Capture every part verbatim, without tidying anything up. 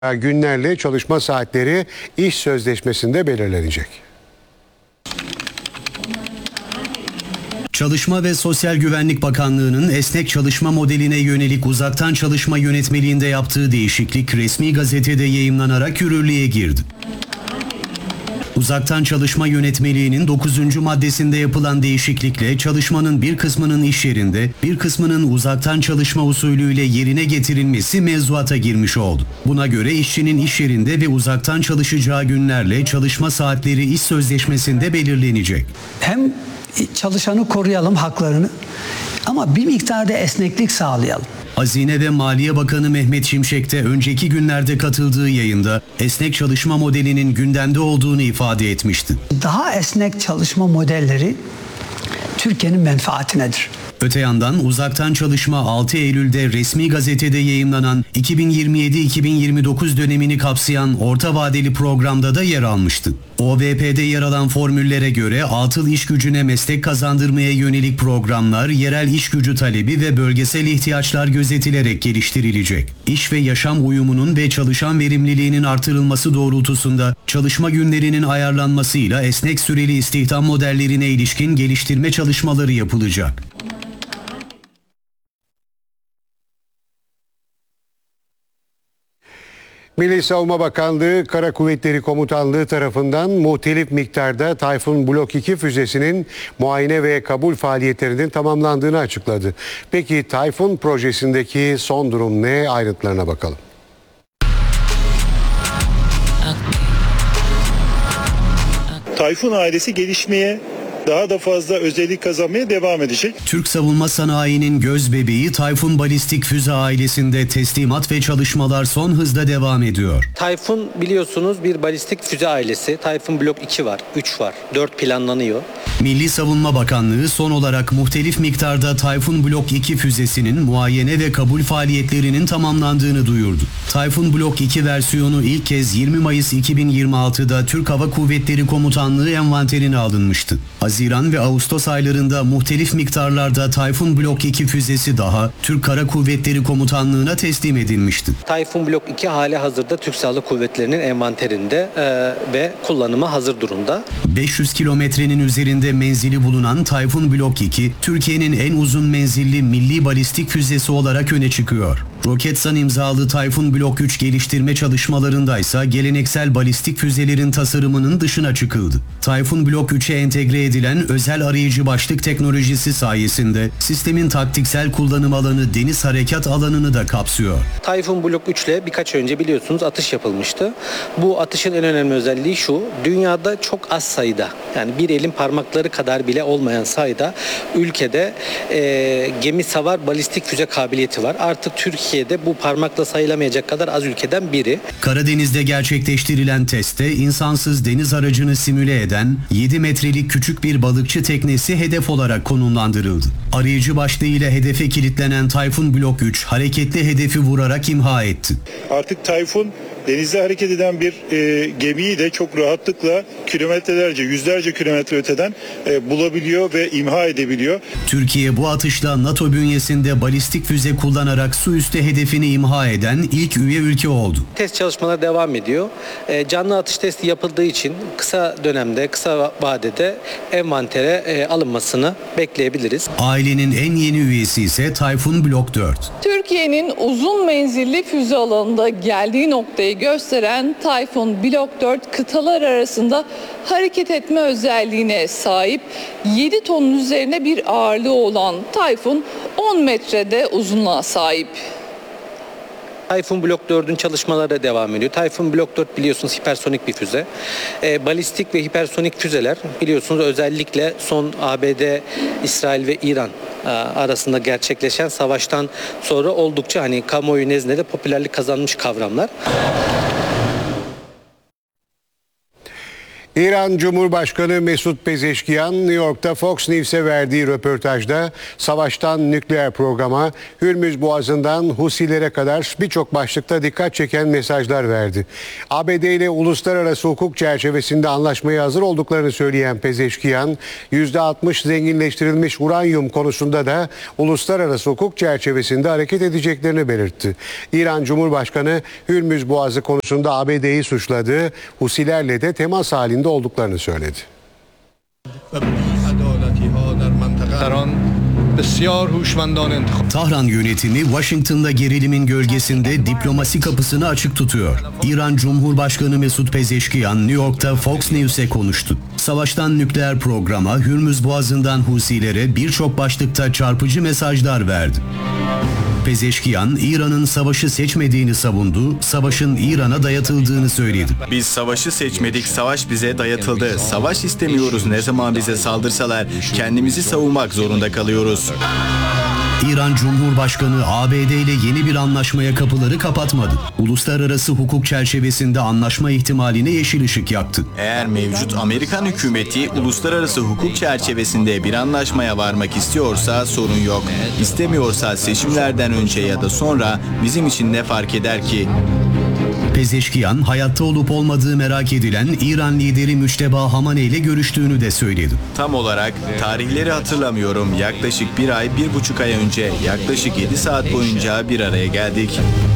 Günlerle çalışma saatleri iş sözleşmesinde belirlenecek. Çalışma ve Sosyal Güvenlik Bakanlığı'nın esnek çalışma modeline yönelik uzaktan çalışma yönetmeliğinde yaptığı değişiklik resmi gazetede yayımlanarak yürürlüğe girdi. Uzaktan çalışma yönetmeliğinin dokuzuncu maddesinde yapılan değişiklikle çalışmanın bir kısmının iş yerinde, bir kısmının uzaktan çalışma usulüyle yerine getirilmesi mevzuata girmiş oldu. Buna göre işçinin iş yerinde ve uzaktan çalışacağı günlerle çalışma saatleri iş sözleşmesinde belirlenecek. Hem çalışanı koruyalım, haklarını, ama bir miktarda esneklik sağlayalım. Hazine ve Maliye Bakanı Mehmet Şimşek de önceki günlerde katıldığı yayında esnek çalışma modelinin gündemde olduğunu ifade etmişti. Daha esnek çalışma modelleri Türkiye'nin menfaatinedir. Öte yandan uzaktan çalışma altı Eylül'de resmi gazetede yayımlanan iki bin yirmi yedi iki bin yirmi dokuz dönemini kapsayan orta vadeli programda da yer almıştı. O V P'de yer alan formüllere göre atıl iş gücüne meslek kazandırmaya yönelik programlar yerel iş gücü talebi ve bölgesel ihtiyaçlar gözetilerek geliştirilecek. İş ve yaşam uyumunun ve çalışan verimliliğinin artırılması doğrultusunda çalışma günlerinin ayarlanmasıyla esnek süreli istihdam modellerine ilişkin geliştirme çalışmaları yapılacak. Milli Savunma Bakanlığı, Kara Kuvvetleri Komutanlığı tarafından muhtelif miktarda Tayfun Blok iki füzesinin muayene ve kabul faaliyetlerinin tamamlandığını açıkladı. Peki Tayfun projesindeki son durum ne? Ayrıntılarına bakalım. Tayfun ailesi gelişmeye, daha da fazla özellik kazanmaya devam edecek. Türk savunma sanayinin göz bebeği Tayfun balistik füze ailesinde teslimat ve çalışmalar son hızda devam ediyor. Tayfun biliyorsunuz bir balistik füze ailesi. Tayfun Blok iki var, üç var, dört planlanıyor. Milli Savunma Bakanlığı son olarak muhtelif miktarda Tayfun Blok iki füzesinin muayene ve kabul faaliyetlerinin tamamlandığını duyurdu. Tayfun Blok iki versiyonu ilk kez yirmi Mayıs iki bin yirmi altıda Türk Hava Kuvvetleri Komutanlığı envanterine alınmıştı. Haziran ve Ağustos aylarında muhtelif miktarlarda Tayfun Blok iki füzesi daha Türk Kara Kuvvetleri Komutanlığı'na teslim edilmişti. Tayfun Blok iki hali hazırda Türk Silahlı Kuvvetleri'nin envanterinde e, ve kullanıma hazır durumda. beş yüz kilometrenin üzerinde menzili bulunan Tayfun Blok iki, Türkiye'nin en uzun menzilli milli balistik füzesi olarak öne çıkıyor. Roketsan imzalı Tayfun Blok üç geliştirme çalışmalarındaysa geleneksel balistik füzelerin tasarımının dışına çıkıldı. Tayfun Blok üçe entegre edilen özel arayıcı başlık teknolojisi sayesinde sistemin taktiksel kullanım alanı deniz harekat alanını da kapsıyor. Tayfun Blok üç ile birkaç önce biliyorsunuz atış yapılmıştı. Bu atışın en önemli özelliği şu: dünyada çok az sayıda, yani bir elin parmakları kadar bile olmayan sayıda ülkede e, gemi savar balistik füze kabiliyeti var. Artık Türkiye'de bu parmakla sayılamayacak kadar az ülkeden biri. Karadeniz'de gerçekleştirilen testte insansız deniz aracını simüle eden yedi metrelik küçük bir balıkçı teknesi hedef olarak konumlandırıldı. Arayıcı başlığıyla hedefe kilitlenen Tayfun Blok üç hareketli hedefi vurarak imha etti. Artık Tayfun denizde hareket eden bir e, gemiyi de çok rahatlıkla kilometrelerce, yüzlerce kilometre öteden e, bulabiliyor ve imha edebiliyor. Türkiye bu atışla NATO bünyesinde balistik füze kullanarak su üstü hedefini imha eden ilk üye ülke oldu. Test çalışmaları devam ediyor. E, canlı atış testi yapıldığı için kısa dönemde, kısa vadede envantere e, alınmasını bekleyebiliriz. Ailenin en yeni üyesi ise Tayfun Blok dört. Türkiye'nin uzun menzilli füze alanında geldiği noktayı gösteren Tayfun Blok dört kıtalar arasında hareket etme özelliğine sahip. yedi tonun üzerine bir ağırlığı olan Tayfun on metrede uzunluğa sahip. Tayfun Blok dördün çalışmaları devam ediyor. Tayfun Blok dört biliyorsunuz hipersonik bir füze. E, balistik ve hipersonik füzeler biliyorsunuz özellikle son A B D, İsrail ve İran e, arasında gerçekleşen savaştan sonra oldukça hani kamuoyu nezdinde popülerlik kazanmış kavramlar. İran Cumhurbaşkanı Mesut Pezeşkiyan, New York'ta Fox News'e verdiği röportajda savaştan nükleer programa, Hürmüz Boğazı'ndan Husilere kadar birçok başlıkta dikkat çeken mesajlar verdi. A B D ile uluslararası hukuk çerçevesinde anlaşmaya hazır olduklarını söyleyen Pezeşkiyan, yüzde altmış zenginleştirilmiş uranyum konusunda da uluslararası hukuk çerçevesinde hareket edeceklerini belirtti. İran Cumhurbaşkanı Hürmüz Boğazı konusunda A B D'yi suçladı, Husilerle de temas halinde olduklarını söyledi. Tahran yönetimi Washington'da gerilimin gölgesinde diplomasi kapısını açık tutuyor. İran Cumhurbaşkanı Mesut Pezeşkiyan New York'ta Fox News'e konuştu. Savaştan nükleer programa, Hürmüz Boğazı'ndan Husilere birçok başlıkta çarpıcı mesajlar verdi. Pezeşkiyan, İran'ın savaşı seçmediğini savundu, savaşın İran'a dayatıldığını söyledi. Biz savaşı seçmedik, savaş bize dayatıldı. Savaş istemiyoruz, ne zaman bize saldırsalar kendimizi savunmak zorunda kalıyoruz. İran Cumhurbaşkanı A B D ile yeni bir anlaşmaya kapıları kapatmadı. Uluslararası hukuk çerçevesinde anlaşma ihtimaline yeşil ışık yaktı. Eğer mevcut Amerikan hükümeti uluslararası hukuk çerçevesinde bir anlaşmaya varmak istiyorsa sorun yok. İstemiyorsa seçimlerden önce ya da sonra bizim için ne fark eder ki? Pezeşkiyan, hayatta olup olmadığı merak edilen İran lideri Müçteba Hamaney ile görüştüğünü de söyledi. Tam olarak tarihleri hatırlamıyorum. Yaklaşık bir ay, bir buçuk ay önce yaklaşık yedi saat boyunca bir araya geldik.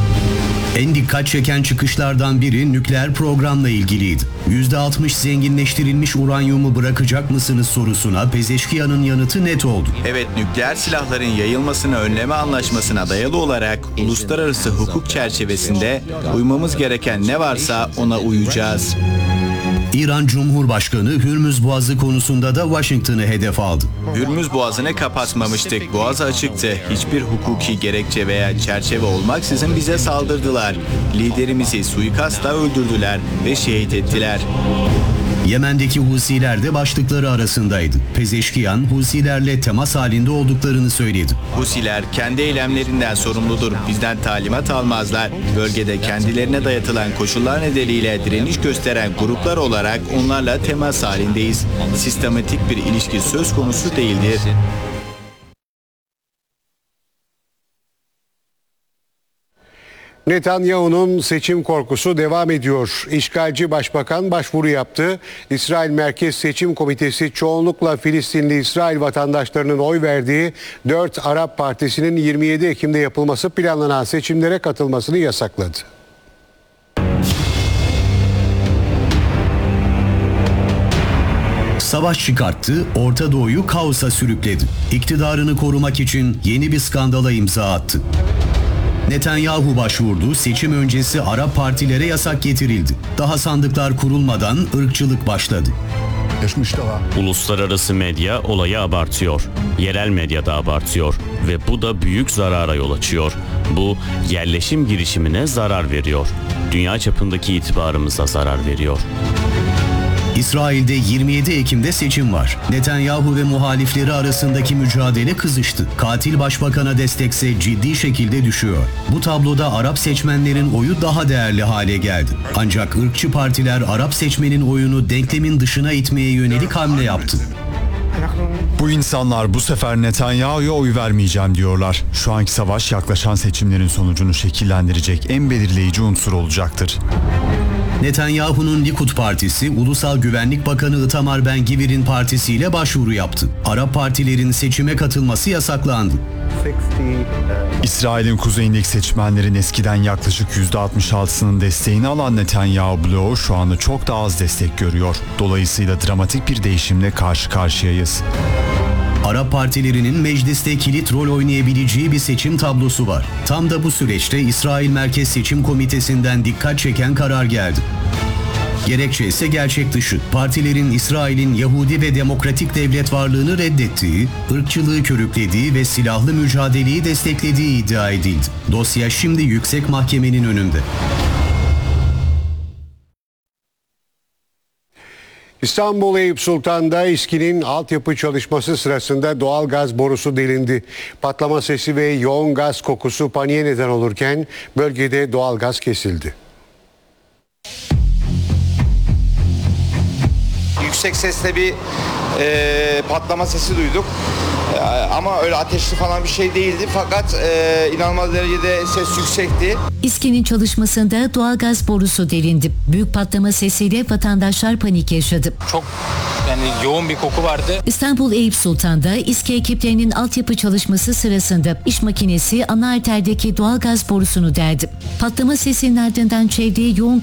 En dikkat çeken çıkışlardan biri nükleer programla ilgiliydi. yüzde altmış zenginleştirilmiş uranyumu bırakacak mısınız sorusuna Pezeşkiyan'ın yanıtı net oldu. Evet, nükleer silahların yayılmasını önleme anlaşmasına dayalı olarak uluslararası hukuk çerçevesinde uymamız gereken ne varsa ona uyacağız. İran Cumhurbaşkanı Hürmüz Boğazı konusunda da Washington'ı hedef aldı. Hürmüz Boğazı'nı kapatmamıştık. Boğaz açıktı. Hiçbir hukuki gerekçe veya çerçeve olmaksızın bize saldırdılar. Liderimizi suikastla öldürdüler ve şehit ettiler. Yemen'deki Husiler de başlıkları arasındaydı. Pezeşkiyan, Husilerle temas halinde olduklarını söyledi. Husiler kendi eylemlerinden sorumludur. Bizden talimat almazlar. Bölgede kendilerine dayatılan koşullar nedeniyle direniş gösteren gruplar olarak onlarla temas halindeyiz. Sistematik bir ilişki söz konusu değildir. Netanyahu'nun seçim korkusu devam ediyor. İşgalci başbakan başvuru yaptı. İsrail Merkez Seçim Komitesi çoğunlukla Filistinli İsrail vatandaşlarının oy verdiği dört Arap Partisi'nin yirmi yedi Ekim'de yapılması planlanan seçimlere katılmasını yasakladı. Savaş çıkarttı, Orta Doğu'yu kaosa sürükledi. İktidarını korumak için yeni bir skandala imza attı. Netanyahu başvurdu, seçim öncesi Arap partilere yasak getirildi. Daha sandıklar kurulmadan ırkçılık başladı. Uluslararası medya olayı abartıyor. Yerel medya da abartıyor ve bu da büyük zarara yol açıyor. Bu yerleşim girişimine zarar veriyor. Dünya çapındaki itibarımıza zarar veriyor. İsrail'de yirmi yedi Ekim'de seçim var. Netanyahu ve muhalifleri arasındaki mücadele kızıştı. Katil başbakana destekse ciddi şekilde düşüyor. Bu tabloda Arap seçmenlerin oyu daha değerli hale geldi. Ancak ırkçı partiler Arap seçmenin oyunu denklemin dışına itmeye yönelik hamle yaptı. Bu insanlar bu sefer Netanyahu'ya oy vermeyeceğim diyorlar. Şu anki savaş yaklaşan seçimlerin sonucunu şekillendirecek en belirleyici unsur olacaktır. Netanyahu'nun Likud Partisi, Ulusal Güvenlik Bakanı Itamar Ben-Gvir'in partisiyle başvuru yaptı. Arap partilerin seçime katılması yasaklandı. İsrail'in kuzeyindeki seçmenlerin eskiden yaklaşık yüzde altmış altısının desteğini alan Netanyahu bloğu şu anda çok daha az destek görüyor. Dolayısıyla dramatik bir değişimle karşı karşıyayız. Arap partilerinin mecliste kilit rol oynayabileceği bir seçim tablosu var. Tam da bu süreçte İsrail Merkez Seçim Komitesi'nden dikkat çeken karar geldi. Gerekçe ise gerçek dışı. Partilerin İsrail'in Yahudi ve demokratik devlet varlığını reddettiği, ırkçılığı körüklediği ve silahlı mücadeleyi desteklediği iddia edildi. Dosya şimdi Yüksek Mahkemenin önünde. İstanbul Eyüp Sultan'da İSKİ'nin altyapı çalışması sırasında doğal gaz borusu delindi. Patlama sesi ve yoğun gaz kokusu paniğe neden olurken bölgede doğal gaz kesildi. yüksek sesle bir e, patlama sesi duyduk. E, ama öyle ateşli falan bir şey değildi. Fakat e, inanılmaz derecede ses yüksekti. İSKİ'nin çalışmasında doğalgaz borusu delindi. Büyük patlama sesiyle vatandaşlar panik yaşadı. Çok yani yoğun bir koku vardı. İstanbul Eyüp Sultan'da İSKİ ekiplerinin altyapı çalışması sırasında iş makinesi ana arterdeki doğalgaz borusunu deldi. Patlama sesinin ardından çevreye yoğun